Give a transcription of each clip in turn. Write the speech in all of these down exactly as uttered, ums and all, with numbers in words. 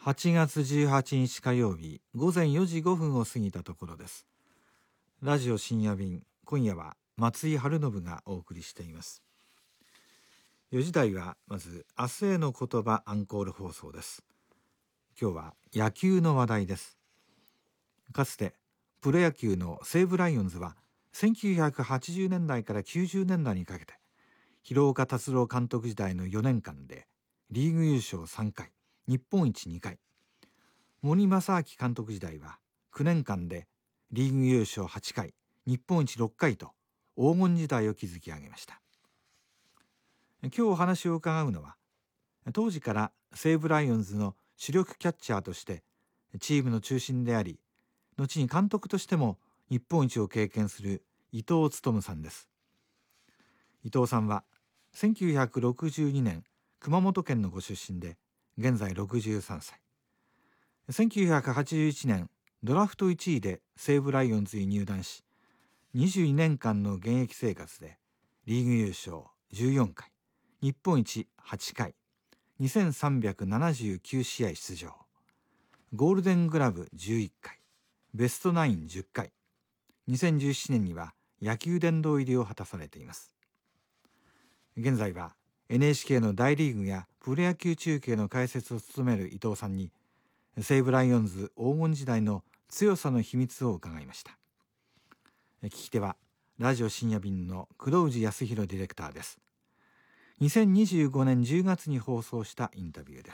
はちがつじゅうはちにち火曜日ごぜんよじごふんを過ぎたところです。ラジオ深夜便、今夜は松井春信がお送りしています。よじ台はまず明日への言葉アンコール放送です。今日は野球の話題です。かつてプロ野球の西武ライオンズはせんきゅうひゃくはちじゅうねんだいからきゅうじゅうねんだいにかけて廣岡達郎監督時代のよねんかんでリーグ優勝さんかい、日本一にかい、森正明監督時代はきゅうねんかんでリーグ優勝はちかい、日本一ろっかいと黄金時代を築き上げました。今日お話を伺うのは、当時から西武ライオンズの主力キャッチャーとしてチームの中心であり、後に監督としても日本一を経験する伊藤勉さんです。伊藤さんはせんきゅうひゃくろくじゅうにねん熊本県のご出身で、現在ろくじゅうさんさい。せんきゅうひゃくはちじゅういちねんドラフトいちいで西武ライオンズに入団し、にじゅうにねんかんの現役生活でリーグ優勝じゅうよんかい、日本一はちかい、にせんさんびゃくななじゅうきゅうしあい出場、ゴールデングラブじゅういっかい、ベストナインじゅっかい、にせんじゅうななねんには野球殿堂入りを果たされています。現在は エヌエイチケー の大リーグやプロ野球中継の解説を務める伊藤さんに、西武ライオンズ黄金時代の強さの秘密を伺いました。聞き手はラジオ深夜便の黒氏康弘ディレクターです。にせんにじゅうごねんじゅうがつに放送したインタビューです。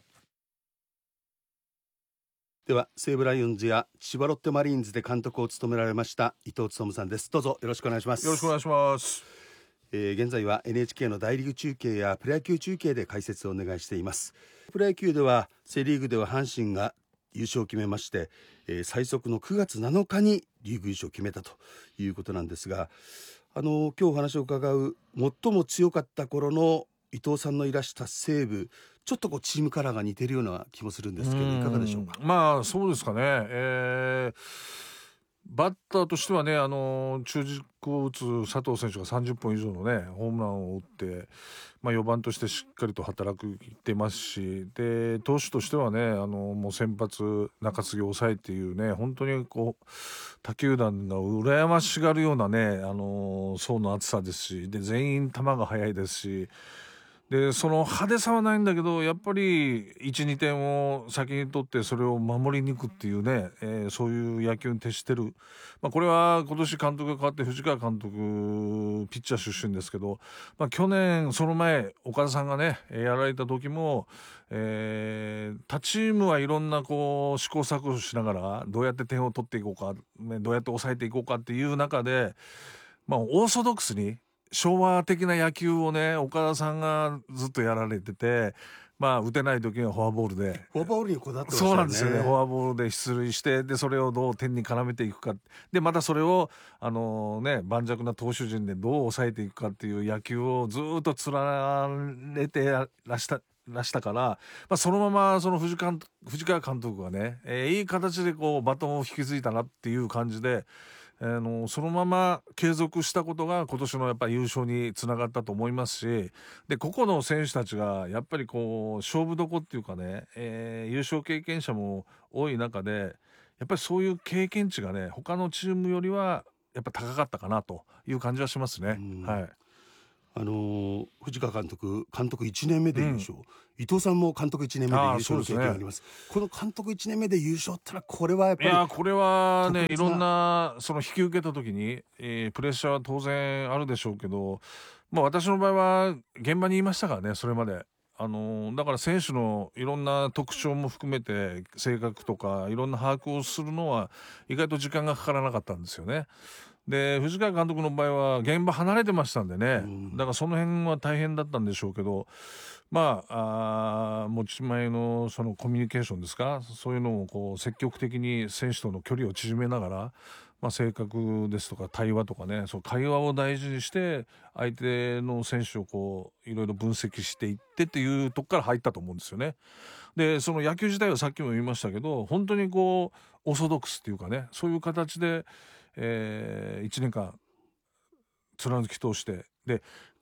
では西武ライオンズや千葉ロッテマリーンズで監督を務められました伊藤勉さんです。どうぞよろしくお願いします。 よろしくお願いします。 えー、現在は エヌエイチケー の大リーグ中継やプロ野球中継で解説をお願いしています。プロ野球ではセリーグでは阪神が優勝を決めまして、えー、最速のくがつなのかにリーグ優勝を決めたということなんですが、あの今日お話を伺う最も強かった頃の伊藤さんのいらした西武、ちょっとこうチームカラーが似てるような気もするんですけど、いかがでしょうか。 まあそうですかね、えー、バッターとしてはね、あの中軸を打つ佐藤選手がさんじゅっぽん以上のねホームランを打って、まあ、よばんとしてしっかりと働くってますし、で投手としてはね、あのもう先発中継ぎ抑えっていうね、本当にこう他球団が羨ましがるようなね、あの層の厚さですし、で全員球が速いですし、でその派手さはないんだけど、やっぱり いち,に 点を先に取ってそれを守りに行くっていうね、えー、そういう野球に徹してる、まあ、これは今年監督が変わって藤川監督ピッチャー出身ですけど、まあ、去年その前岡田さんがねやられた時も、えー、他チームはいろんなこう試行錯誤しながらどうやって点を取っていこうか、ね、どうやって抑えていこうかっていう中で、まあ、オーソドックスに昭和的な野球をね岡田さんがずっとやられてて、まあ打てない時にはフォアボールでフォアボールにこだわってましたよね。 そうなんですよね。フォアボールで出塁して、でそれをどう点に絡めていくか、でまたそれをあのね盤石な投手陣でどう抑えていくかっていう野球をずっと貫れてらしたらしたから、まあ、そのままその藤川藤川監督がね、えー、いい形でこうバトンを引き継いだなっていう感じで、あのそのまま継続したことが今年のやっぱり優勝につながったと思いますし、で個々の選手たちがやっぱりこう勝負どこっていうかね、えー、優勝経験者も多い中で、やっぱりそういう経験値がね他のチームよりはやっぱ高かったかなという感じはしますね。はい。 あのー、藤川監督監督いちねんめで優勝、うん、伊藤さんも監督いちねんめで優勝の経験があります。この監督いちねんめで優勝ってのはこれはやっぱり、 いやこれはねいろんなその引き受けた時に、えー、プレッシャーは当然あるでしょうけど、まあ、私の場合は現場にいましたからね、それまで。あのー、だから選手のいろんな特徴も含めて性格とかいろんな把握をするのは意外と時間がかからなかったんですよね。で藤川監督の場合は現場離れてましたんでね、うん、だからその辺は大変だったんでしょうけど、まあ、あ持ち前のそのコミュニケーションですか、そういうのをこう積極的に選手との距離を縮めながら、まあ、性格ですとか対話とかね、そう会話を大事にして相手の選手をこういろいろ分析していってっていうとこから入ったと思うんですよね。でその野球自体はさっきも言いましたけど、本当にこうオーソドックスっていうかね、そういう形で、えー、いちねんかん貫き通して、で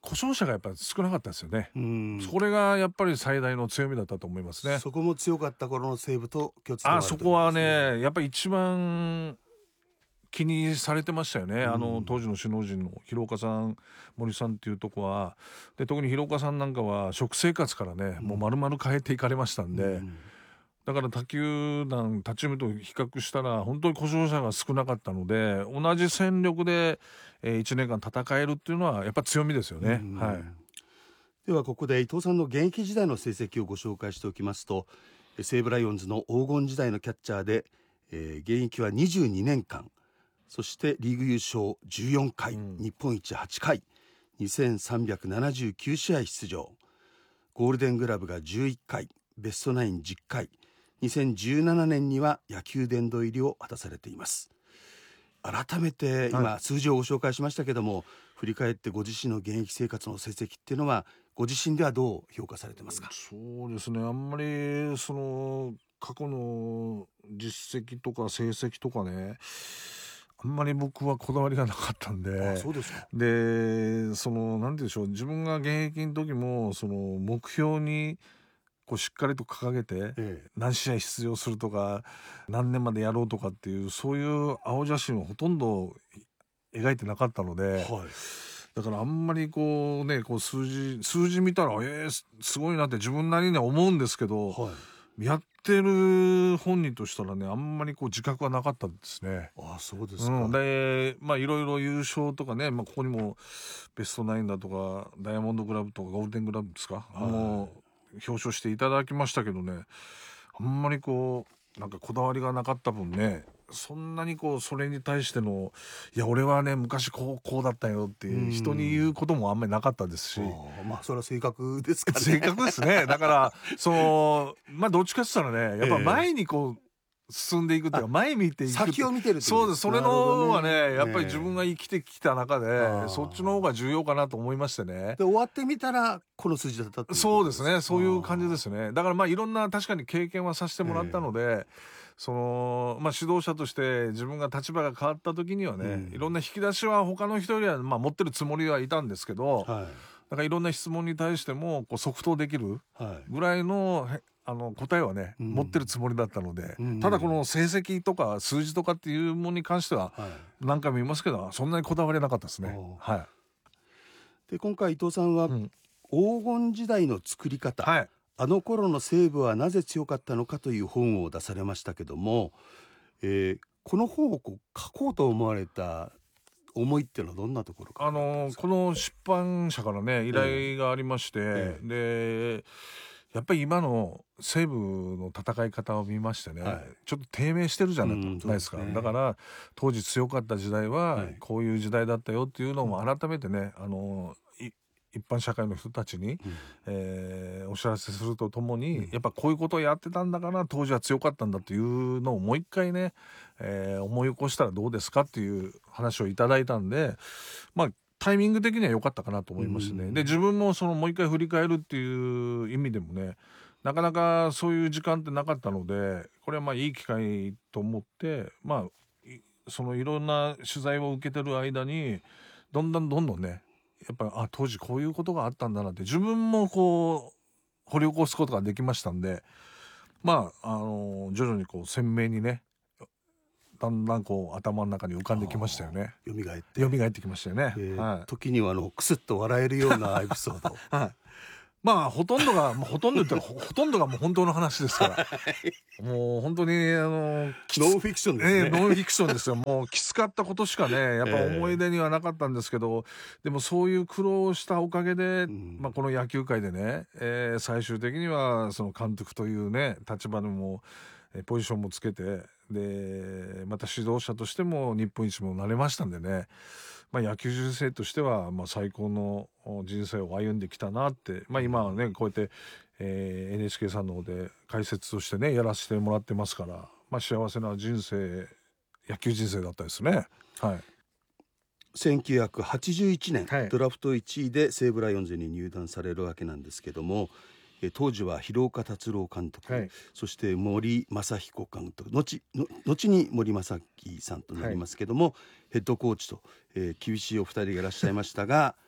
故障者がやっぱり少なかったですよね。 うん、 それがやっぱり最大の強みだったと思いますね。 そこも強かった頃の西武と共通点がああるとそこは思いますねやっぱり一番気にされてましたよね、 うん、 あの当時の首脳陣の広岡さん森さんっていうとこはで、特に広岡さんなんかは食生活からね、うん、もう丸々変えていかれましたんで、うん、だから他球団他チームと比較したら本当に故障者が少なかったので、同じ戦力で、えー、いちねんかん戦えるっていうのはやっぱ強みですよね、うん、はい。 ではここで伊藤さんの現役時代の成績をご紹介しておきますと、西武ライオンズの黄金時代のキャッチャーで、えー、現役はにじゅうにねんかん、そしてリーグ優勝じゅうよんかい、うん、日本一はちかい、にせんさんびゃくななじゅうきゅうしあい出場、ゴールデングラブがじゅういっかい、ベストナインじゅっかい、にせんじゅうななねんには野球殿堂入りを果たされています。改めて今数字をご紹介しましたけども、はい、振り返ってご自身の現役生活の成績っていうのはご自身ではどう評価されてますか？ そうですね、あんまりその過去の実績とか成績とかね、あんまり僕はこだわりがなかったんで。 あ、そうですか。 で、そのなんて言うんでしょう、自分が現役の時もその目標にこうしっかりと掲げて、ええ、何試合出場するとか何年までやろうとかっていうそういう青写真をほとんど描いてなかったので、はい、だからあんまりこうねこう数字数字見たらえー、すごいなって自分なりには思うんですけど、はい、やってる本人としたらねあんまりこう自覚はなかったですね。 あ、そうですか。 うん、でまあいろいろ優勝とかね、まあ、ここにもベストナインだとかダイヤモンドグラブとかゴールデングラブですか、はい、もう表彰していただきましたけどね、あんまりこうなんかこだわりがなかった分ね、そんなにこうそれに対してのいや俺はね昔こうこうだったよっていう人に言うこともあんまりなかったですし、 あ、まあそれは性格ですかね。 性格ですね。だからそのまあどっちかって言ったらねやっぱ前にこう進んでいくっていうか前見ていく先を見てるっていう。 そうです。それの方がねやっぱり自分が生きてきた中でそっちの方が重要かなと思いましてね。 で終わってみたらこの数字だったっていう。 そうですね、そういう感じですね。だからまあいろんな確かに経験はさせてもらったので、えー、そのまあ指導者として自分が立場が変わった時にはね、うん、いろんな引き出しは他の人よりはまあ持ってるつもりはいたんですけど、はい、だからいろんな質問に対してもこう即答できるぐらいの、はい、あの答えはね、うん、持ってるつもりだったので、うん、ただこの成績とか数字とかっていうものに関しては何回も言いますけどそんなにこだわりなかったですね。はい、 で今回伊藤さんは、うん、黄金時代の作り方、はい、あの頃の西武はなぜ強かったのかという本を出されましたけども、えー、この本をこう書こうと思われた思いっていうのはどんなところか。 あのー、この出版社からね依頼がありまして、ええ、でやっぱり今の西武の戦い方を見ましてね、はい、ちょっと低迷してるじゃないですか、うん、だから当時強かった時代はこういう時代だったよっていうのも改めてね、あのー、一般社会の人たちに、うん、えー、お知らせするとともに、うん、やっぱこういうことをやってたんだから当時は強かったんだというのをもう一回ね、えー、思い起こしたらどうですかっていう話をいただいたんで、まあタイミング的には良かったかなと思いましてね、うん、で自分もそのもう一回振り返るっていう意味でもねなかなかそういう時間ってなかったので、これはまあいい機会と思ってまあそのいろんな取材を受けてる間にどんどんどんどんねやっぱりあ当時こういうことがあったんだなって自分もこう掘り起こすことができましたんで、まああの徐々にこう鮮明にねだんだんこう頭の中に浮かんできましたよね。 蘇って蘇ってきましたよね、 えーはい、 時にはあのクスッと笑えるようなエピソード、 はい、まあほとんどがもうほとんど言ったら ほ, ほとんどがもう本当の話ですからもう本当にあのノンフィクションですね、 えー、ノンフィクションですよもうきつかったことしかねやっぱ思い出にはなかったんですけど、えー、でもそういう苦労したおかげで、うんまあ、この野球界でね、えー、最終的にはその監督というね立場でもポジションもつけてでまた指導者としても日本一もなれましたんでね、まあ、野球人生としてはまあ最高の人生を歩んできたなって、まあ、今はねこうやって、えー、エヌエイチケー さんの方で解説としてねやらせてもらってますから、まあ、幸せな人生野球人生だったですね。はい、 せんきゅうひゃくはちじゅういちねん、はい、ドラフトいちいで西武ライオンズに入団されるわけなんですけども、当時は広岡達郎監督、はい、そして森正彦監督 後, の後に森正樹さんとなりますけども、はい、ヘッドコーチと、えー、厳しいお二人がいらっしゃいましたが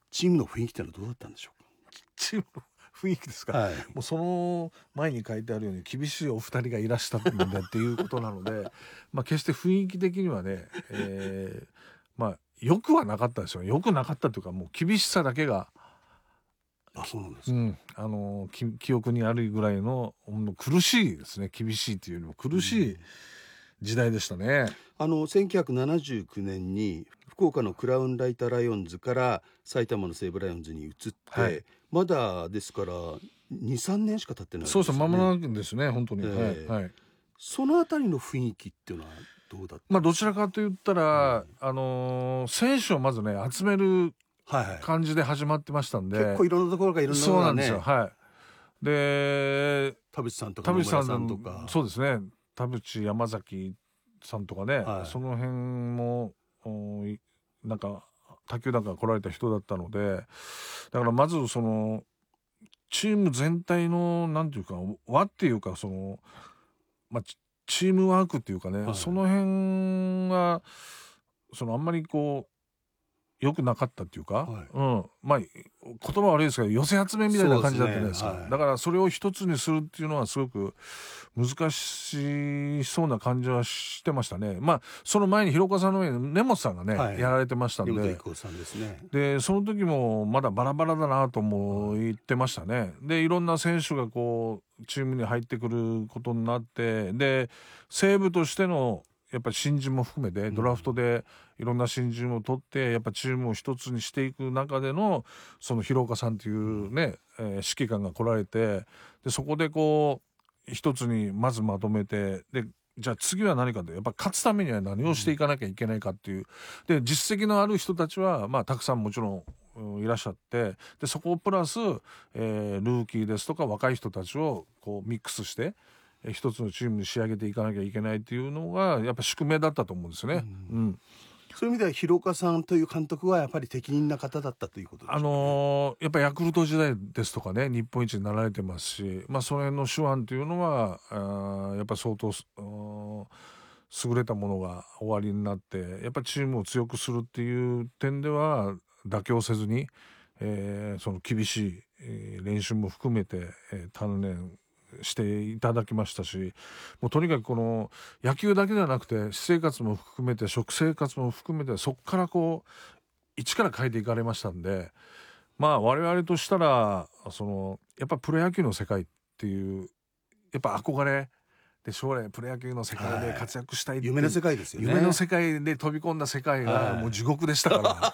チームの雰囲気ってのはどうだったんでしょチームの雰囲気ですか、 うか。はい。 もうその前に書いてあるように厳しいお二人がいらしたんだっていうことなのでまあ決して雰囲気的にはね、えー、まあよくはなかったですよ。よくなかったというか、もう厳しさだけが、 あ、そうなんですか。 うん、あのき記憶にあるぐらいのもう苦しいですね。厳しいというよりも苦しい時代でしたね。 あのせんきゅうひゃくななじゅうきゅうねんに福岡のクラウンライターライオンズから埼玉の西武ライオンズに移って、 はい、 まだですからにさんねんしか経ってないですよね。 そうそう、間もなくですね、本当に、 えーはいはい。 そのあたりの雰囲気っていうのはどうだった？ まあどちらかと言ったら、 うん、 あのー選手をまずね集めるはいはい、 感じで始まってましたんで、 結構いろんなところがいろんなそうのがね、 なんですよ。はい。で、 田淵さんとか田野村淵さんさんとか、 そうですね、田淵山崎さんとかね、 はい、 その辺もいなんか他球団から来られた人だったので、だからまずそのチーム全体のなんていうか輪っていうか、そのまあチチームワークっていうかね、 はい、 その辺がそのあんまりこう良くなかったっていうか、 はい、 うん、まあ言葉悪いですけど寄せ集めみたいな感じだったじゃないですか。 そうですね、はい、 だからそれを一つにするっていうのはすごく難しそうな感じはしてましたね。まあその前に広岡さんの上に根本さんがね、 はい、 やられてましたん根本で、 郁子さんですね。 でその時もまだバラバラだなとも言ってましたね。でいろんな選手がこうチームに入ってくることになって、で西武としてのやっぱり新人も含めてドラフトでいろんな新人を取ってやっぱチームを一つにしていく中でのその広岡さんというね、えー、指揮官が来られて、でそこでこう一つにまずまとめて、でじゃあ次は何かでやっぱ勝つためには何をしていかなきゃいけないかっていう、で実績のある人たちはまあたくさんもちろんいらっしゃって、でそこをプラス、えー、ルーキーですとか若い人たちをこうミックスして一つのチームに仕上げていかなきゃいけないっていうのがやっぱ宿命だったと思うんですよね。うんうん、 そういう意味では広岡さんという監督はやっぱり適任な方だったということですね。 あのー、やっぱヤクルト時代ですとかね、日本一になられてますし、まあその辺の手腕というのはあやっぱ相当優れたものが終わりになって、やっぱチームを強くするっていう点では妥協せずに、えー、その厳しい、えー、練習も含めて、えー、鍛錬していただきましたし、もうとにかくこの野球だけではなくて私生活も含めて食生活も含めてそこからこう一から変えていかれましたんで、まあ我々としたらそのやっぱプロ野球の世界っていうやっぱ憧れで、将来プロ野球の世界で活躍したいっていう、 はい、夢の世界ですよね。 夢の世界で飛び込んだ世界がもう地獄でしたから、はい、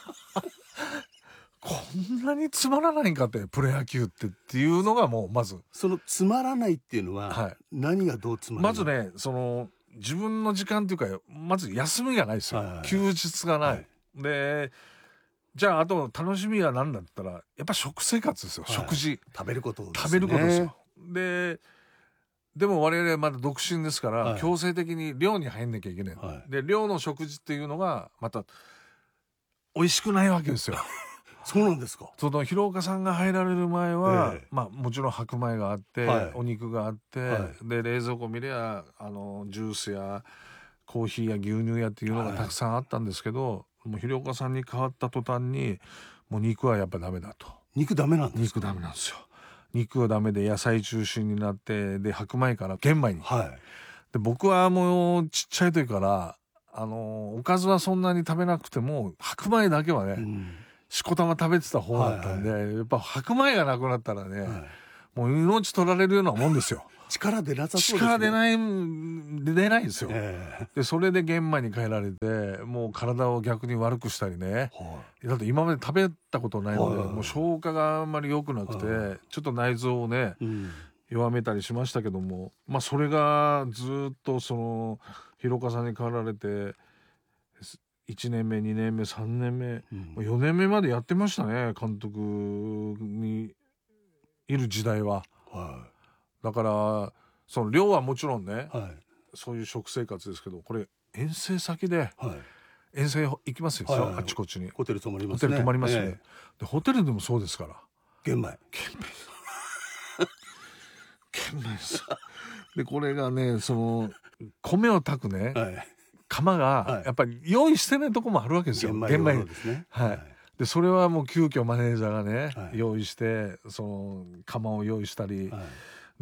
こんなにつまらないんかってプロ野球ってっていうのがもうまずそのつまらないっていうのは、はい、何がどうつまらない？ まずね、その自分の時間っていうかまず休みがないですよ、はい、休日がない、はい、でじゃああと楽しみは何だったらやっぱ食生活ですよ、はい、食事食べることですね。 食べることですよ。ででも我々はまだ独身ですから、はい、強制的に寮に入んなきゃいけない、はい、で寮の食事っていうのがまた美味しくないわけですよ。 そうなんですか。 その広岡さんが入られる前は、えー、まあもちろん白米があって、はい、お肉があって、はい、で冷蔵庫見ればあのジュースやコーヒーや牛乳やっていうのがたくさんあったんですけど、はい、もう広岡さんに変わった途端にもう肉はやっぱダメだと。 肉ダメなんですか？ 肉ダメなんですよ。肉はダメで野菜中心になって、で白米から玄米に、はい、で僕はもうちっちゃい時からあのおかずはそんなに食べなくても白米だけはね、うんしこたま食べてた方だったんで、はいはい、やっぱ白米がなくなったらね、はい、もう命取られるようなもんですよ。 力出なさそうですね。 力出ない出ないんですよ、えー、でそれで玄米に変えられてもう体を逆に悪くしたりね、はい、だって今まで食べたことないので、はい、もう消化があんまり良くなくて、はい、ちょっと内臓をね、うん、弱めたりしましたけども、まあそれがずっとその広岡さんに変わられていちねんめにねんめさんねんめ、うん、よねんめまでやってましたね、監督にいる時代は、はい、だからその寮はもちろんね、はい、そういう食生活ですけど、これ遠征先で、はい、遠征行きますよ、はいはいはい、あちこちにホテル泊まりますね。 ホテル泊まりますね、 えー、でホテルでもそうですから玄米玄米玄米ですでこれがねその米を炊くね、はい、釜がやっぱり用意してないとこもあるわけですよ、玄米ですね、はい、 でそれはもう急遽マネージャーがね、 はい、 用意してその釜を用意したり、 はい、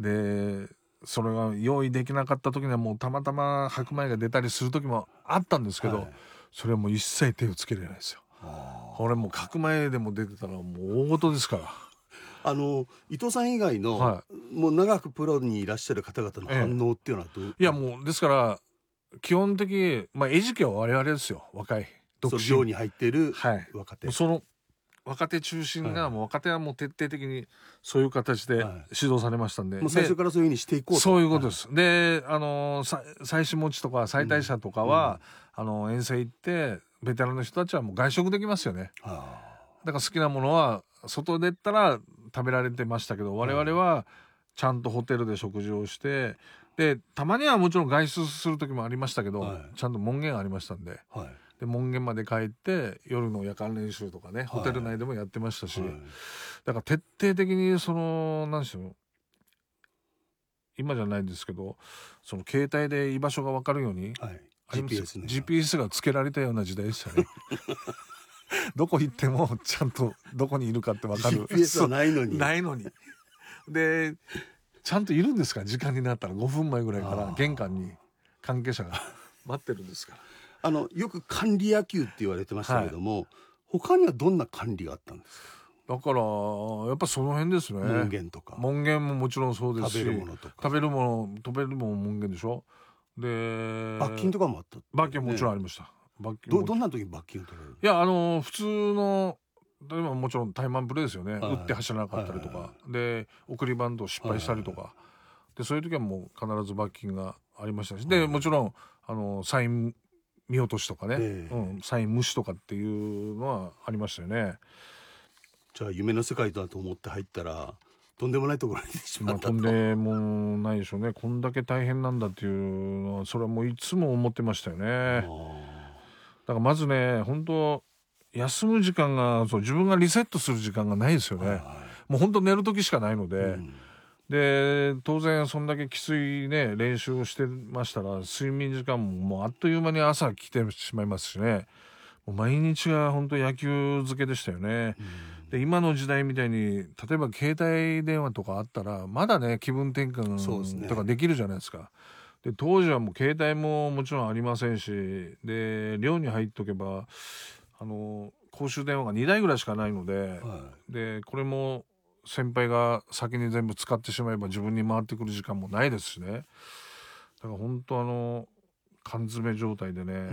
でそれが用意できなかった時にはもうたまたま白米が出たりする時もあったんですけど、はい、それはもう一切手をつけれないですよ。これもう角米でも出てたらもう大事ですから。 あの伊藤さん以外の、はい、もう長くプロにいらっしゃる方々の反応っていうのはどう、ええ、 いやもうですから基本的にまあ餌食は我々ですよ。若い独身寮に入っている若手、 はい、その若手中心が、はい、もう若手はもう徹底的にそういう形で指導されましたんで、はい、 もう最初からそういうふうにしていこうと、 そういうことです、はい、であの妻子持ちとか妻帯者とかは、うん、あの遠征行ってベテランの人たちはもう外食できますよね。だから好きなものは外で行ったら食べられてましたけど、我々はちゃんとホテルで食事をして、でたまにはもちろん外出する時もありましたけど、はい、ちゃんと門限がありましたんで、はい、で門限まで帰って夜の夜間練習とかね、はい、ホテル内でもやってましたし、はい、だから徹底的にその何でしょう、今じゃないんですけどその携帯で居場所が分かるように、はい、ジーピーエス ね、ジーピーエス がつけられたような時代でしたねどこ行ってもちゃんとどこにいるかって分かるジーピーエス はないのにないのにでちゃんといるんですか、時間になったらごふんまえぐらいから玄関に関係者が待ってるんですからあのよく管理野球って言われてましたけども、はい、他にはどんな管理があったんですか。 だからやっぱその辺ですね。 門限とか門限ももちろんそうですし、 食べるものとか食べるもの食べるもの門限でしょ。で罰金とかもあった、ね、 罰金もちろんありました、罰金ど, どんな時に罰金を取られる。 いやあの普通の例えばもちろんタイマンプレーですよね、はい、打って走らなかったりとか、はい、で送りバントを失敗したりとか、はい、でそういう時はもう必ず罰金がありましたし、でもちろんあのサイン見落としとかね、えーうん、サイン無視とかっていうのはありましたよね。 じゃあ夢の世界だと思って入ったらとんでもないところに行ってしまったと、 まあ、とんでもないでしょうね。こんだけ大変なんだっていうのはそれはもういつも思ってましたよね。だからまずね本当休む時間がそう自分がリセットする時間がないですよね、はいはい、もう本当寝る時しかないので、うん、で当然そんだけきついね練習をしてましたら睡眠時間ももうあっという間に朝来てしまいますしね、もう毎日が本当野球漬けでしたよね、うん、で今の時代みたいに例えば携帯電話とかあったらまだね気分転換とかできるじゃないですか。で当時はもう携帯ももちろんありませんし、で寮に入っとけばあの公衆電話がにだいぐらいしかないので、はい、でこれも先輩が先に全部使ってしまえば自分に回ってくる時間もないですしね。だから本当あの缶詰状態でね、うんうん、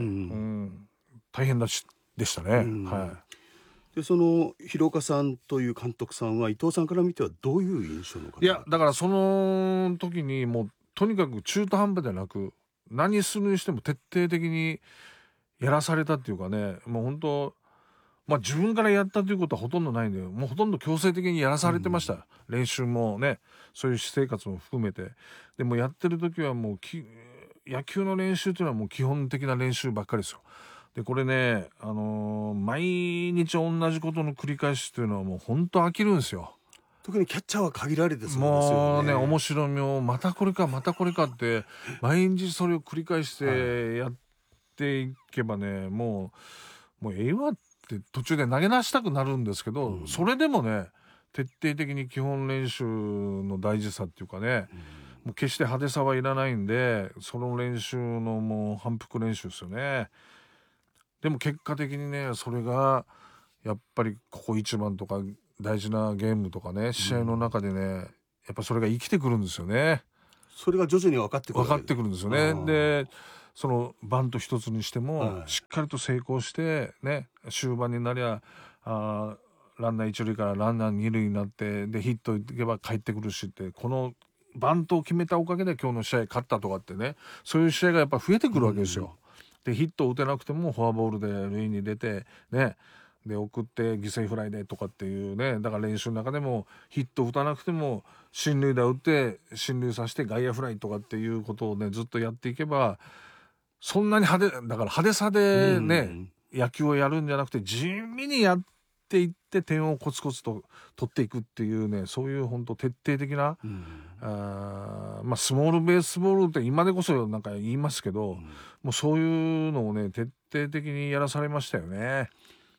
大変だしでしたね、うんはい、 でその広岡さんという監督さんは伊藤さんから見てはどういう印象の方。 いやだからその時にもうとにかく中途半端ではなく何するにしても徹底的にやらされたっていうかね、もう本当まあ自分からやったということはほとんどないんで、もうほとんど強制的にやらされてました、うん、練習もねそういう私生活も含めて。でもやってる時はもうき野球の練習というのはもう基本的な練習ばっかりですよ。でこれね、あのー、毎日同じことの繰り返しというのはもう本当飽きるんですよ。 特にキャッチャーは限られてそうですよね。 もうね面白みをまたこれかまたこれかって毎日それを繰り返してやっていけばね、もうもうええわって途中で投げ出したくなるんですけど、うん、それでもね徹底的に基本練習の大事さっていうかね、うん、もう決して派手さはいらないんでその練習のもう反復練習ですよね。でも結果的にねそれがやっぱりここ一番とか大事なゲームとかね試合の中でね、うん、やっぱそれが生きてくるんですよね。 それが徐々に分かってくる分かってくるんですよね。でそのバント一つにしても、はい、しっかりと成功してね終盤になりゃあランナー一塁からランナー二塁になってでヒットいけば帰ってくるしって、このバントを決めたおかげで今日の試合勝ったとかってね、そういう試合がやっぱ増えてくるわけですよ、うん、でヒットを打てなくてもフォアボールで塁に出てねで送って犠牲フライでとかっていうね、だから練習の中でもヒット打たなくても進塁打打って進塁させて外野フライとかっていうことをねずっとやっていけば、そんなに派手だから派手さでね、うんうん、野球をやるんじゃなくて地味にやっていって点をコツコツと取っていくっていうね、そういう本当徹底的な、うん、あまあスモールベースボールって今でこそなんか言いますけど、うん、もうそういうのをね徹底的にやらされましたよね。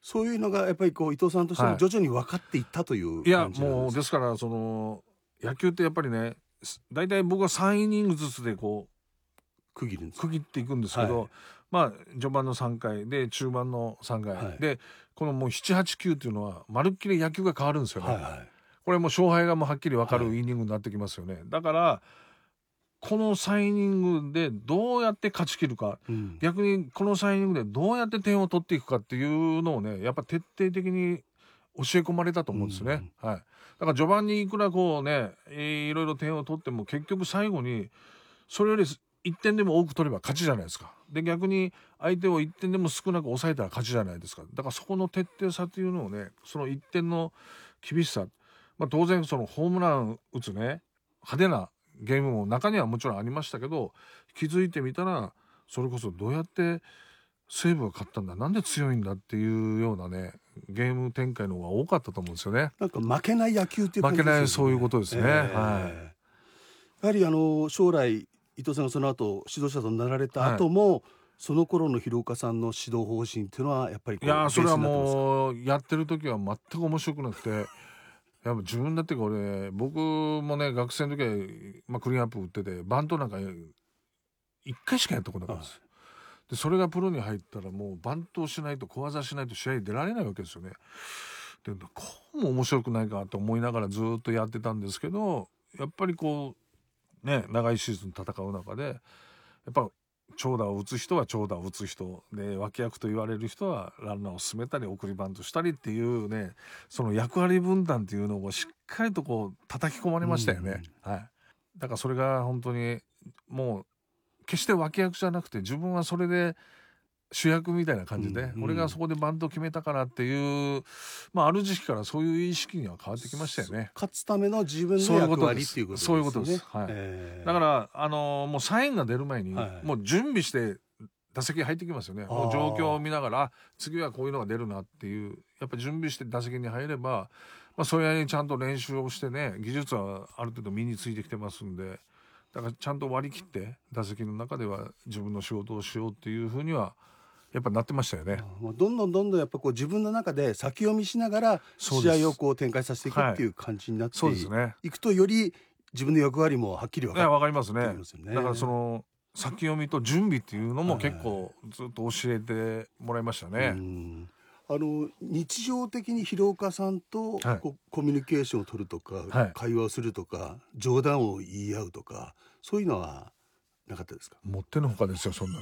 そういうのがやっぱりこう伊藤さんとしても徐々に分かっていったといういや感じなんですか。 もうですからその野球ってやっぱりね大体僕はさんイニングずつでこう区切るんです区切っていくんですけど、 はい、 まあ序盤のさんかいで中盤のさんかい、 はい、 でこのもうななはちきゅうっていうのはまるっきり野球が変わるんですよね、 はいはい、 これもう勝敗がもうはっきり分かるはいイニングになってきますよね、だからこのさんイニングでどうやって勝ち切るか、 うん、 逆にこのさんイニングでどうやって点を取っていくかっていうのをねやっぱ徹底的に教え込まれたと思うんですね、 うん、 はい、だから序盤にいくらこうねいろいろ点を取っても結局最後にそれよりいってんでも多く取れば勝ちじゃないですか。で逆に相手をいってんでも少なく抑えたら勝ちじゃないですか。だからそこの徹底さというのをねそのいってんの厳しさ、まあ、当然そのホームラン打つね派手なゲームも中にはもちろんありましたけど、気づいてみたらそれこそどうやって西武が勝ったんだ、なんで強いんだっていうようなねゲーム展開の方が多かったと思うんですよね。 なんか負けない野球っていう感じですよね。 負けないそういうことですね、 えーはい、 やはりあの将来伊藤さんがその後指導者となられた後も、はい、その頃の廣岡さんの指導方針っていうのはやっぱりこういやそれはベースになってますか？ もうやってる時は全く面白くなくてやっぱ自分だってこれ僕もね学生の時は、まあ、クリーンアップ打っててバントなんかいっかいしかやったことなかったです、はい、でそれがプロに入ったらもうバントをしないと小技しないと試合に出られないわけですよね。でこうも面白くないかと思いながらずっとやってたんですけど、やっぱりこうね長いシーズン戦う中でやっぱ長打を打つ人は長打を打つ人で、脇役と言われる人はランナーを進めたり送りバントしたりっていうね、その役割分担っていうのをしっかりとこう叩き込まれましたよね、はい、だからそれが本当にもう決して脇役じゃなくて自分はそれで主役みたいな感じで、うんうん、俺がそこでバント決めたからっていう、まあ、ある時期からそういう意識には変わってきましたよね。 勝つための自分の役割っていうことですね。 そういうことです、はい、えー、だから、あのー、もうサインが出る前に、はい、もう準備して打席入ってきますよね。もう状況を見ながら次はこういうのが出るなっていうやっぱ準備して打席に入れば、まあ、それなりにちゃんと練習をしてね技術はある程度身についてきてますんで、だからちゃんと割り切って打席の中では自分の仕事をしようっていうふうにはやっぱなってましたよね。 もうどんどんどんどんやっぱこう自分の中で先読みしながら試合をこう展開させていくっていう感じになっていくと、より自分の役割もはっきり分かってきますよね。 分かりますね。だからその先読みと準備っていうのも結構ずっと教えてもらいましたね。 うん、あの日常的に廣岡さんとこうコミュニケーションを取るとか、はい、会話をするとか冗談を言い合うとかそういうのはなかったですか？ もってのほかですよそんなの。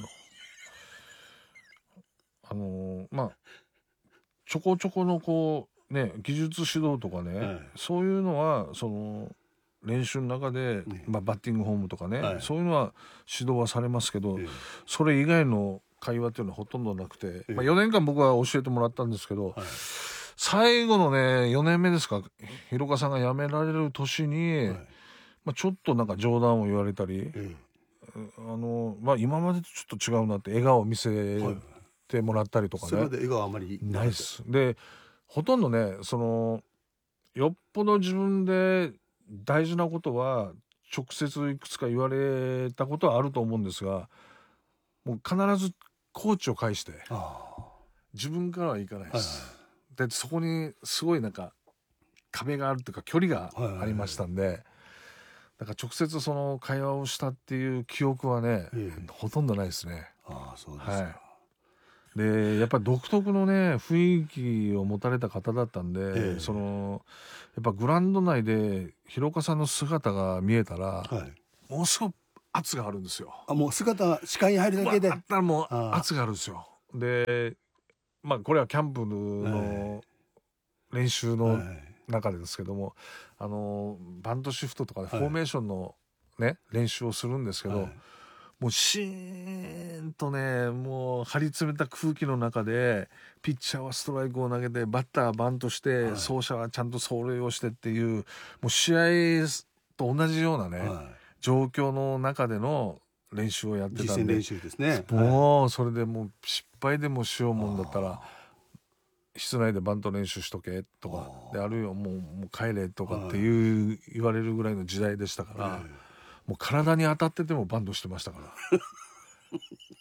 あのー、まあちょこちょこのこうね技術指導とかね、はい、そういうのはその練習の中で、ねまあ、バッティングフォームとかね、はい、そういうのは指導はされますけど、ええ、それ以外の会話っていうのはほとんどなくて、ええまあ、よねんかん僕は教えてもらったんですけど、はい、最後のねよねんめですか、廣岡さんが辞められる年に、はいまあ、ちょっとなんか冗談を言われたり、ええあのまあ、今までとちょっと違うなって笑顔を見せ、はいてもらったりとかね。 それで笑顔あまりないっす。でほとんどねそのよっぽど自分で大事なことは直接いくつか言われたことはあると思うんですが、もう必ずコーチを介して自分からはいかないです、はいはい、でそこにすごいなんか壁があるというか距離がありましたんで、はいはいはい、だから直接その会話をしたっていう記憶はね、ええ、ほとんどないですね。 ああそうですか、はいでやっぱり独特のね雰囲気を持たれた方だったんで、えー、そのやっぱグラウンド内で廣岡さんの姿が見えたら、はい、ものすごく圧があるんですよ。 あもう姿視界に入るだけで、 まあ、あったらもう圧があるんですよ。でまあこれはキャンプの練習の中でですけども、はい、あのバントシフトとかでフォーメーションの、ねはい、練習をするんですけど、はいもうシーンとねもう張り詰めた空気の中でピッチャーはストライクを投げてバッターはバントして、はい、走者はちゃんと走塁をしてっていうもう試合と同じようなね、はい、状況の中での練習をやってたんで実践練習ですね。 もうそれでもう失敗でもしようもんだったら室内でバント練習しとけとかであるいはもう、もう帰れとかっていう、はい、言われるぐらいの時代でしたから、はいもう体に当たっててもバントしてましたから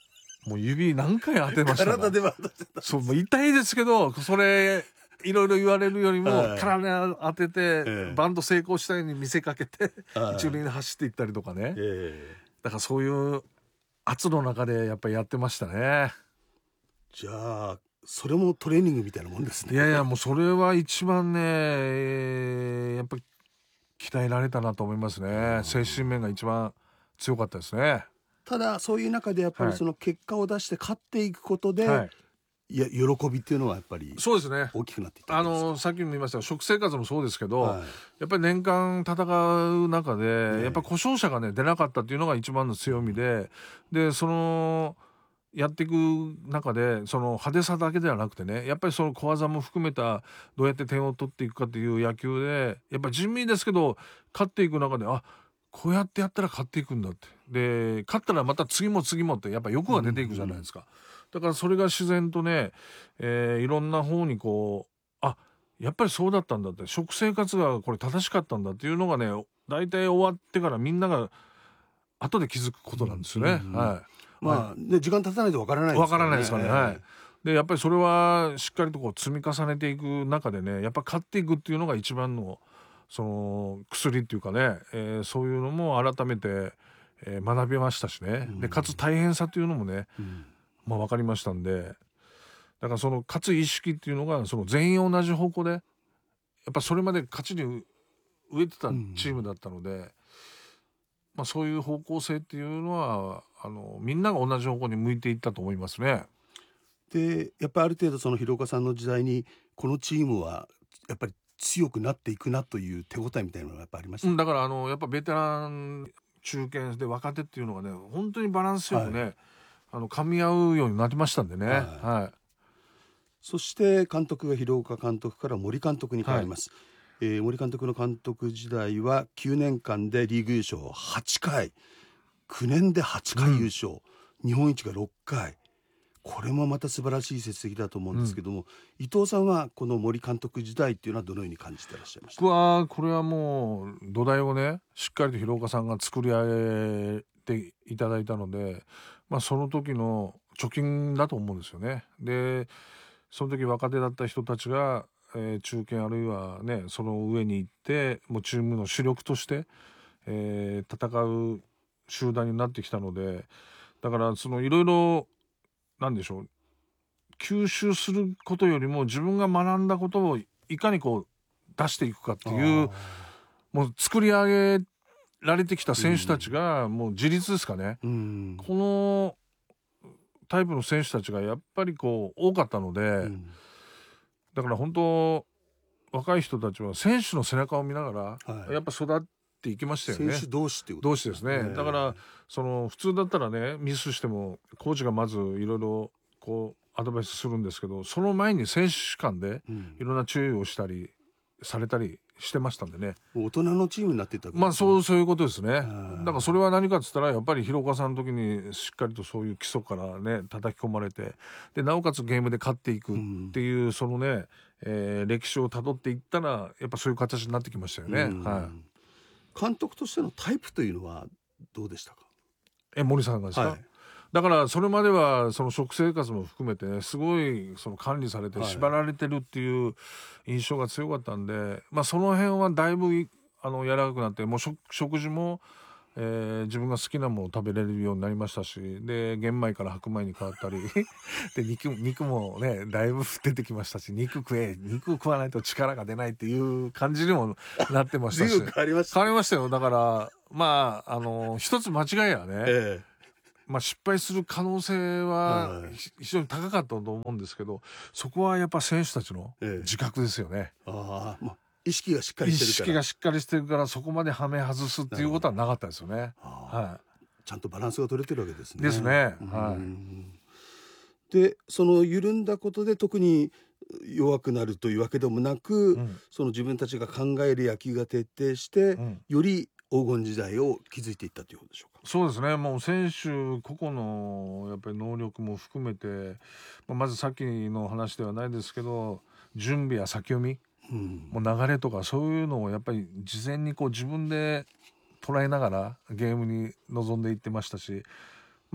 もう指何回当てましたか体では当てた。 そうもう痛いですけどそれいろいろ言われるよりもはい体当てて、 ええバント成功したように見せかけてはい一塁に走っていったりとかね、 ええだからそういう圧の中でやっぱりやってましたね。 じゃあそれもトレーニングみたいなもんですね。 いやいやもうそれは一番ね、えーやっぱり鍛えられたなと思いますね。精神面が一番強かったですね。 ただそういう中でやっぱりはいその結果を出して勝っていくことで、 はい、 い、や喜びっていうのはやっぱりそうですね。 大きくなっていったあわけですか。 のさっきも言いましたが食生活もそうですけど、 はいやっぱり年間戦う中で、 ええやっぱ故障者がね出なかったっていうのが一番の強みで、でそのやっていく中でその派手さだけではなくてね、やっぱりその小技も含めたどうやって点を取っていくかっていう野球でやっぱり地味ですけど勝っていく中であこうやってやったら勝っていくんだってで勝ったらまた次も次もってやっぱ欲が出ていくじゃないですか、だからそれが自然とね、えーいろんな方にこうあやっぱりそうだったんだって食生活がこれ正しかったんだっていうのがね大体終わってからみんなが後で気づくことなんですよね、 うんうんはいまあね時間経たないとわからないですわからないですからね、はいえでやっぱりそれはしっかりとこう積み重ねていく中でねやっぱ勝っていくっていうのが一番のその薬っていうかね、えーそういうのも改めて、えー学びましたしね、でかつ大変さというのもね、 うんまあ、分かりましたんでだからその勝つ意識っていうのがその全員同じ方向でやっぱそれまで勝ちに飢えてたチームだったので、まあ、そういう方向性っていうのはあのみんなが同じ方向に向いていったと思いますね。 でやっぱりある程度その広岡さんの時代にこのチームはやっぱり強くなっていくなという手応えみたいなのがやっぱありました、 うんだからあのやっぱベテラン中堅で若手っていうのがね本当にバランスよくね、 はあの噛み合うようになりましたんでね、 はいはいそして監督が広岡監督から森監督に変わります、えー森監督の監督時代はきゅうねんかんでリーグ優勝はちかいきゅうねんではちかい優勝、日本一がろっかいこれもまた素晴らしい成績だと思うんですけども、伊藤さんはこの森監督時代っていうのはどのように感じていらっしゃいました僕はこれはもう土台をねしっかりと広岡さんが作り上げていただいたので、まあ、その時の貯金だと思うんですよね。でその時若手だった人たちが、えー中堅あるいはねその上に行ってもうチームの主力として、えー戦う集団になってきたのでだからそのいろいろなんでしょう吸収することよりも自分が学んだことをいかにこう出していくかっていうもう作り上げられてきた選手たちがもう自立ですかね、 うんこのタイプの選手たちがやっぱりこう多かったので、 うんだから本当若い人たちは選手の背中を見ながら、 はいやっぱ育っていきましたよね。 選手同士っていうこと同士ですね、 ええだからその普通だったらねミスしてもコーチがまずいろいろこうアドバイスするんですけどその前に選手間でうんいろんな注意をしたりされたりしてましたんでね、 大人のチームになっていったわけですねまあそうそういうことですね。だんからそれは何かっつったらやっぱり広岡さんの時にしっかりとそういう基礎からね叩き込まれてでなおかつゲームで勝っていくっていう、そのね、えー歴史をたどっていったらやっぱそういう形になってきましたよね、 うんはい監督としてのタイプというのはどうでしたか。 え森さんがですか、 はいだからそれまではその食生活も含めてねすごいその管理されてはい縛られてるっていう印象が強かったんで、まあその辺はだいぶいあの柔らかくなってもう食食事も、えー自分が好きなものを食べれるようになりましたしで玄米から白米に変わったりで 肉, 肉もねだいぶ出てきましたし肉食え肉食わないと力が出ないっていう感じにもなってましたし随分変わりました変わりましたよ。だからまああの一つ間違いはね、 ええまあ、失敗する可能性ははいひ非常に高かったと思うんですけどそこはやっぱ選手たちのええ自覚ですよね、 ああ、まあ、意識がしっか意りしてるから識がしっかりしてるからそこまではめ外すっていうことはなかったですよね。 ああはちゃんとバランスが取れてるわけですね。 ですねうんはいでその緩んだことで特に弱くなるというわけでもなく、 い、うんその自分たちが考える野球が徹底して、 うんより黄金時代を築いていったということでしょうか。 そうですねもう選手個々のやっぱり能力も含めて、まあ、まずさっきの話ではないですけど準備や先読みうんもう流れとかそういうのをやっぱり事前にこう自分で捉えながらゲームに臨んでいってましたし、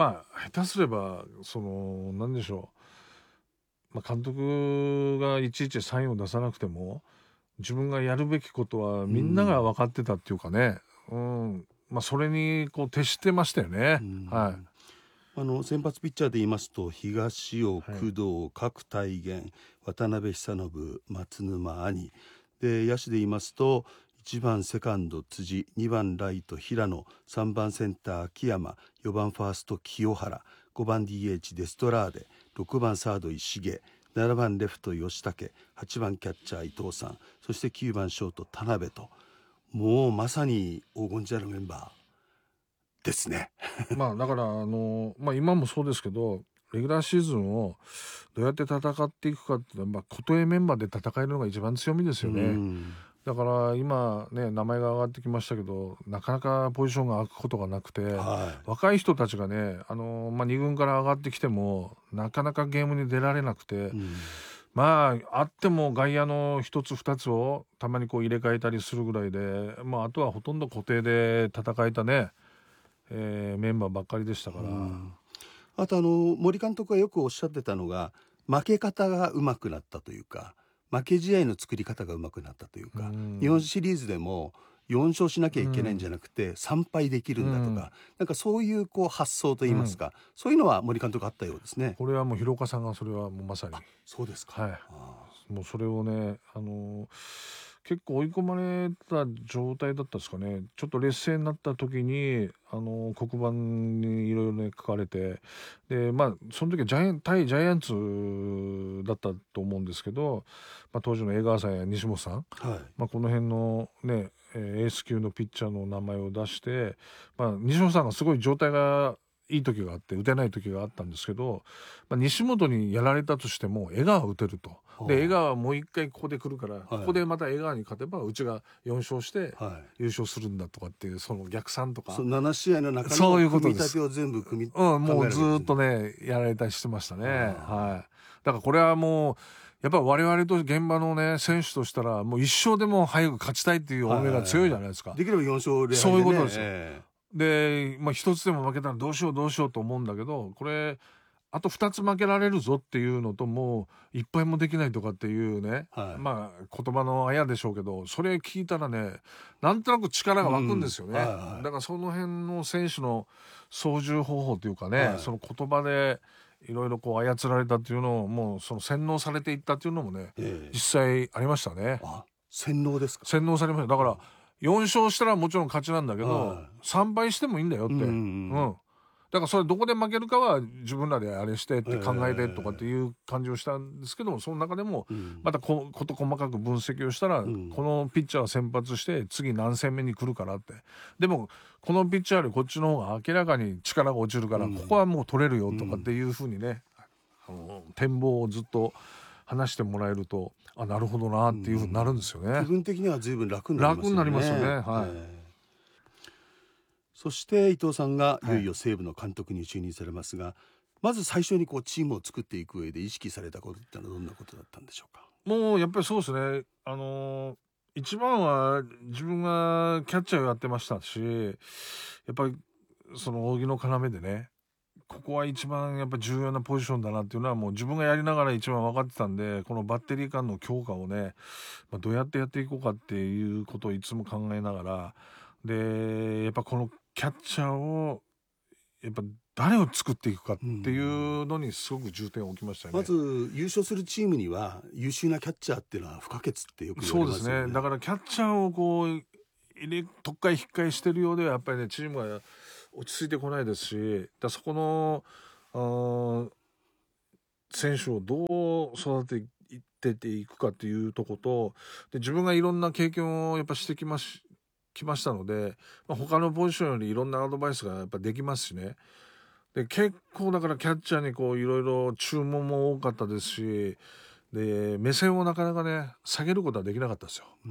まあ下手すればその何でしょう、まあ、監督がいちいちサインを出さなくても自分がやるべきことはみんなが分かってたっていうかね、うんまあ、それにこう徹してましたよね。はい、 あの先発ピッチャーで言いますと東尾、工藤、角大元、渡辺久信、松沼兄で、野手で言いますといちばんセカンド辻、にばんライト平野、さんばんセンター秋山、よばんファースト清原、ごばん ディーエイチ デストラーデ、ろくばんサード石毛、ななばんレフト吉武、はちばんキャッチャー伊藤さん、そしてきゅうばんショート田辺と、もうまさに黄金時代のメンバーですね。 まあだからあの、まあ、今もそうですけどレギュラーシーズンをどうやって戦っていくかっていうのは、まあ、固定メンバーで戦えるのが一番強みですよね。だから今ね名前が上がってきましたけどなかなかポジションが空くことがなくて、はい、若い人たちがねあの、まあ、に軍から上がってきてもなかなかゲームに出られなくて、うん、まああっても外野の一つ二つをたまにこう入れ替えたりするぐらいで、まあ、あとはほとんど固定で戦えたね、えー、メンバーばっかりでしたから、うん、 あとあの森監督がよくおっしゃってたのが負け方が上手くなったというか負け試合の作り方が上手くなったというか、うん、日本シリーズでもよん勝しなきゃいけないんじゃなくて、うん、さん敗できるんだとか、うん、なんかそういうこう発想といいますか、うん、そういうのは森監督あったようですね。 これはもう広岡さんがそれはもうまさにそうですか、 はい、もうそれをねあのー結構追い込まれた状態だったんですかね。ちょっと劣勢になった時にあの黒板にいろいろね書かれて、でまあその時はジャイアン対ジャイアンツだったと思うんですけど、まあ、当時の江川さんや西本さん、はいまあ、この辺のねエース級のピッチャーの名前を出して、まあ、西本さんがすごい状態がいい時があって打てない時があったんですけど、まあ、西本にやられたとしても江川は打てると。で江川はもう一回ここで来るから、はい、ここでまた江川に勝てばうちがよん勝して優勝するんだとかっていうその逆算とか、 そのなな試合の中の組み立てを全部組み、 うん、もうずっとねやられたりしてましたね。はい、だからこれはもうやっぱり我々と現場のね選手としたらもう一勝でも早く勝ちたいっていう思いが強いじゃないですか。 できればよん勝で、ね、 そういうことですよ。えー、で、まあ、一つでも負けたらどうしようどうしようと思うんだけど、これあとふたつ負けられるぞっていうのともういっぱいもできないとかっていうね、はい、まあ言葉のあやでしょうけど、それ聞いたらねなんとなく力が湧くんですよね、うんはいはい、だからその辺の選手の操縦方法というかね、はい、その言葉でいろいろこう操られたっていうのをもうその洗脳されていったっていうのもね、えー、実際ありましたね。 あ、洗脳ですか。 洗脳されました。だからよん勝したらもちろん勝ちなんだけど、はい、さん敗してもいいんだよって、うん、うんうんだからそれどこで負けるかは自分らであれしてって考えてとかっていう感じをしたんですけど、その中でもまたこ事細かく分析をしたら、このピッチャーは先発して次何戦目に来るからって、でもこのピッチャーよりこっちの方が明らかに力が落ちるからここはもう取れるよとかっていうふうにね、あの展望をずっと話してもらえると、あなるほどなっていうふうになるんですよね。 気分的には随分楽になりますよね。 楽になりますよね。はい。 そして伊藤さんがいよいよ西武の監督に就任されますが、はい、まず最初にこうチームを作っていく上で意識されたことってのはどんなことだったんでしょうか。 もうやっぱりそうですね、あのー、一番は自分がキャッチャーをやってましたし、やっぱりその扇の要でね、ここは一番やっぱ重要なポジションだなっていうのはもう自分がやりながら一番分かってたんで、このバッテリー間の強化をね、まあ、どうやってやっていこうかっていうことをいつも考えながら、でやっぱこのキャッチャーをやっぱ誰を作っていくかっていうのにすごく重点を置きましたよね。 まず優勝するチームには優秀なキャッチャーっていうのは不可欠ってよく言われますよね。 そうですね。だからキャッチャーをこう入れ特会引っかえしてるようではやっぱりねチームが落ち着いてこないですし、だそこの選手をどう育てていっていくかっていうところと、で自分がいろんな経験をやっぱしてきまし来ましたので、まあ、他のポジションよりいろんなアドバイスがやっぱできますしね。で結構だからキャッチャーにこういろいろ注文も多かったですし、で目線をなかなかね下げることはできなかったですよ。うん、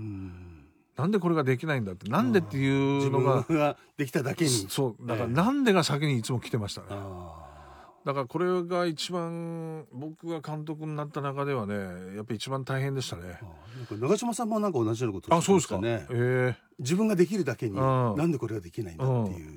なんでこれができないんだって、なんでっていうのが自分ができただけに、 そうだからなんでが先にいつも来てましたね。だからこれが一番僕が監督になった中ではねやっぱり一番大変でしたね。 なんか長嶋さんもなんか同じようなことを言ってましたね。あ、そうですか。えー、 自分ができるだけになんでこれができないんだっていう。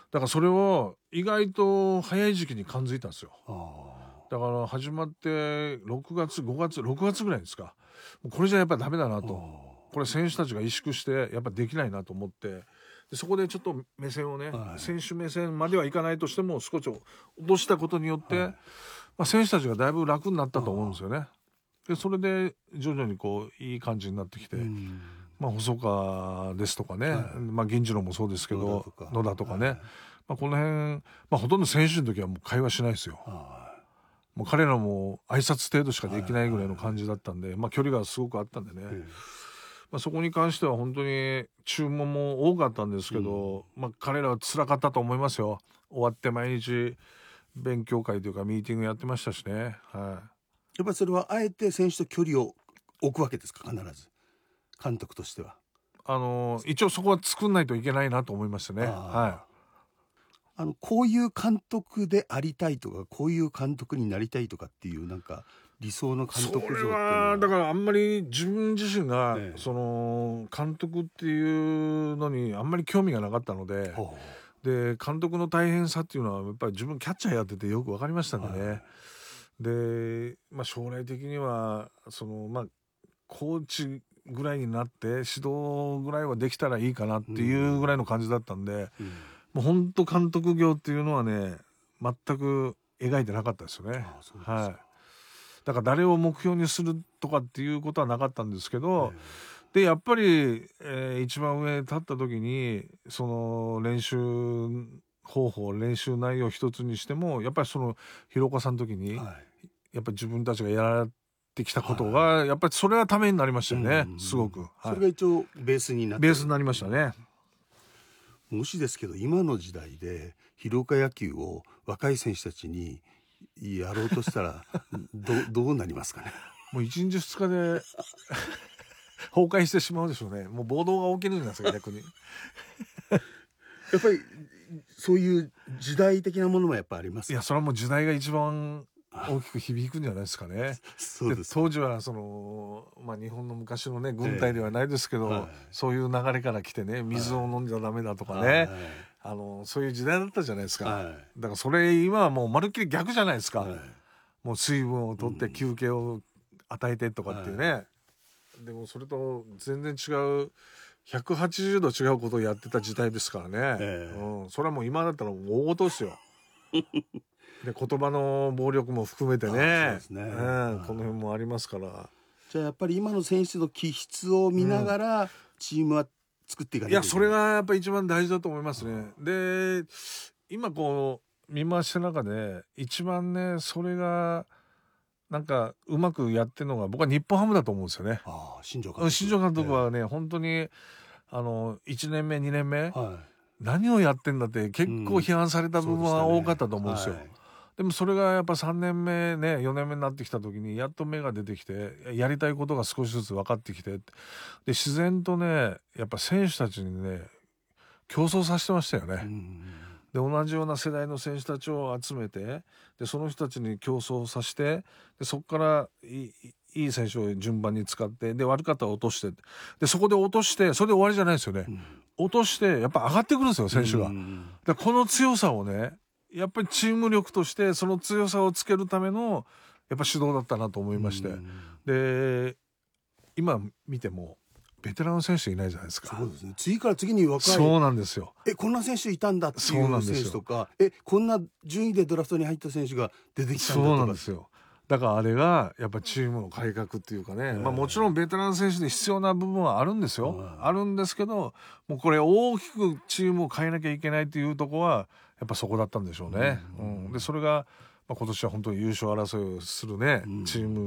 だからそれを意外と早い時期に感づいたんですよ。 あだから始まってろくがつごがつろくがつぐらいですか。もうこれじゃやっぱりダメだなあと、これ選手たちが萎縮してやっぱできないなと思って、でそこでちょっと目線をね、 はい、 選手目線まではいかないとしても少し落としたことによって、 はい、 まあ、選手たちがだいぶ楽になったと思うんですよね。でそれで徐々にこういい感じになってきて、 うんまあ、細川ですとかね、 はい、 まあ、銀次郎もそうですけど野田とか、 野田とかね、 はい、 まあ、この辺、まあ、ほとんど選手の時はもう会話しないですよ。 はもう彼らも挨拶程度しかできないぐらいの感じだったんで、まあ、距離がすごくあったんでね、 い、えまあ、そこに関しては本当に注文も多かったんですけど、まあ、彼らは辛かったと思いますよ。終わって毎日勉強会というかミーティングやってましたしね、はい、 やっぱりそれはあえて選手と距離を置くわけですか、必ず監督としては。 あの一応そこは作んないといけないなと思いましたね。はあのこういう監督でありたいとか、こういう監督になりたいとかっていうなんか理想のい、そ監督像っていうのれははだからあんまり自分自身が、 ええその監督っていうのにあんまり興味がなかったので、 ほで監督の大変さっていうのはやっぱり自分キャッチャーやっててよく分かりましたんでね、 はい、 で、まあ、将来的にはその、まあ、コーチぐらいになって指導ぐらいはできたらいいかなっていうぐらいの感じだったんで、 う、うん、 もう本当監督業っていうのはね全く描いてなかったですよね。 ああそうですか、 はい、だから誰を目標にするとかっていうことはなかったんですけど、でやっぱり、えー一番上に立った時にその練習方法練習内容一つにしてもやっぱりその広岡さんの時に、 はい、 やっぱり自分たちがやられてきたことが、やっぱりそれはためになりましたよね、 うん、 すごく、はい、 それが一応ベースになってベースになりましたね。 もしですけど今の時代で広岡野球を若い選手たちにやろうとしたらど, どうなりますかね。 もういちにちふつかで崩壊してしまうでしょうね。もう暴動が起きるんじゃないですか逆に。 やっぱりそういう時代的なものもやっぱありますか。 いやそれはもう時代が一番大きく響くんじゃないですかね。 そうです。 で当時はその、まあ、日本の昔のね軍隊ではないですけど、 ええはい、 そういう流れから来てね水を飲んじゃダメだとかね、 はい、 あのそういう時代だったじゃないですか、 はい、 だからそれ今はもうまるっきり逆じゃないですか、 はい、 もう水分を取って休憩を与えてとかっていうね、 はでもそれと全然違うひゃくはちじゅうど違うことをやってた時代ですからね、 ええうん、それはもう今だったら大事ですよ。で言葉の暴力も含めてね、 あそうですね、 うん、この辺もありますから。 じゃあやっぱり今の選手の気質を見ながらチームは作っていかないいやそといけない。 れがやっぱり一番大事だと思いますね。で今こう見回した中で一番ねそれがなんかうまくやってるのが僕は日本ハムだと思うんですよね。 ああ新庄監督新庄監督はね、本当にあのいちねんめにねんめ、 は何をやってんだって結構批判された部分は多かったと思うんですよ。 はいでもそれがやっぱさんねんめねよねんめになってきた時にやっと芽が出てきてやりたいことが少しずつ分かってきてで自然とねやっぱ選手たちにね競争させてましたよね。 うんで同じような世代の選手たちを集めてでその人たちに競争させてでそこからいいいい選手を順番に使ってで悪かったら落としてでそこで落としてそれで終わりじゃないですよね。 うん落としてやっぱ上がってくるんですよ選手が。 うんでこの強さをねやっぱりチーム力としてその強さをつけるためのやっぱ指導だったなと思いまして、 うんで今見てもベテランの選手いないじゃないですか。 そうですね。次から次に若いそうなんですよ。 えこんな選手いたんだってそういうなんですよ選手とかえこんな順位でドラフトに入った選手が出てきたんだそうとかなんですよ。だからあれがやっぱチームの改革っていうかね、まあ、もちろんベテラン選手で必要な部分はあるんですよ、 うんあるんですけどもうこれ大きくチームを変えなきゃいけないっていうところはやっぱそこだったんでしょうね、 うんうん、でそれが、まあ、今年は本当に優勝争いをするね、 うんチーム